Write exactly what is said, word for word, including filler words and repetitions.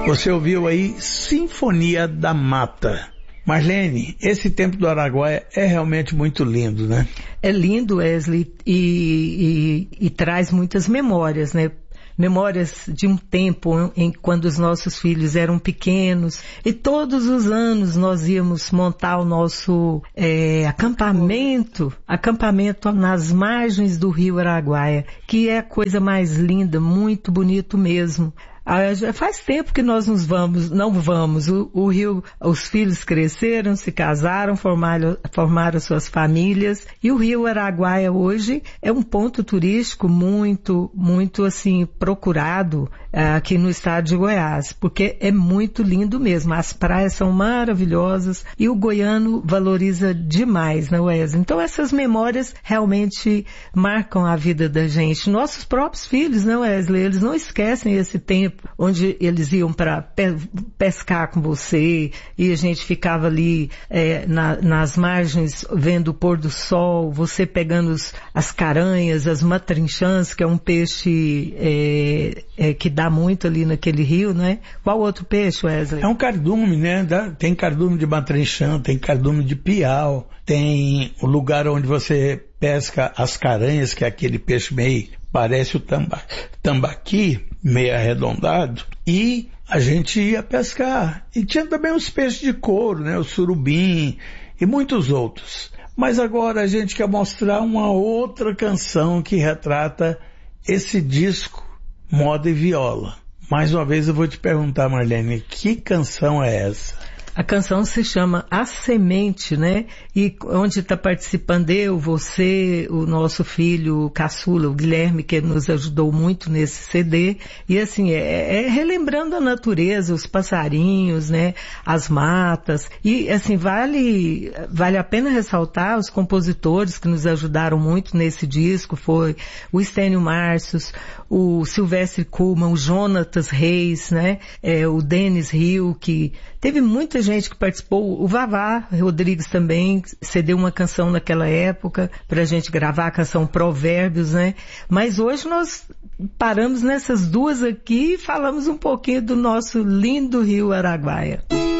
Você ouviu aí Sinfonia da Mata. Marlene, esse tempo do Araguaia é realmente muito lindo, né? É lindo, Wesley, e, e, e traz muitas memórias, né? Memórias de um tempo em quando os nossos filhos eram pequenos e todos os anos nós íamos montar o nosso é, acampamento, acampamento nas margens do rio Araguaia, que é a coisa mais linda, muito bonito mesmo. Ah, já faz tempo que nós nos vamos, não vamos. O, o rio, os filhos cresceram, se casaram, formaram, formaram suas famílias. E o rio Araguaia hoje é um ponto turístico muito, muito assim, procurado ah, aqui no estado de Goiás, porque é muito lindo mesmo. As praias são maravilhosas e o goiano valoriza demais, né, Wesley? Então essas memórias realmente marcam a vida da gente. Nossos próprios filhos, né, Wesley? Eles não esquecem esse tempo onde eles iam para pe- pescar com você e a gente ficava ali é, na, nas margens vendo o pôr do sol, você pegando os, as caranhas, as matrinchãs, que é um peixe é, é, que dá muito ali naquele rio, né? Qual outro peixe, Wesley? É um cardume, né? Tem cardume de matrinchã, tem cardume de piau, tem o lugar onde você pesca as caranhas, que é aquele peixe meio, parece o tamba, tambaqui, meio arredondado, e a gente ia pescar. E tinha também os peixes de couro, né? O surubim e muitos outros. Mas agora a gente quer mostrar uma outra canção que retrata esse disco Moda e Viola. Mais uma vez eu vou te perguntar, Marlene, que canção é essa? A canção se chama A Semente, né? E onde está participando eu, você, o nosso filho o caçula, o Guilherme, que nos ajudou muito nesse C D. E assim, é, é relembrando a natureza, os passarinhos, né? As matas. E assim, vale, vale a pena ressaltar os compositores que nos ajudaram muito nesse disco. Foi o Estênio Márcios, o Silvestre Kuhlmann, o Jonatas Reis, né? É, o Denis Rio, que teve muita gente que participou, o Vavá Rodrigues também cedeu uma canção naquela época pra gente gravar a canção Provérbios, né? Mas hoje nós paramos nessas duas aqui e falamos um pouquinho do nosso lindo rio Araguaia.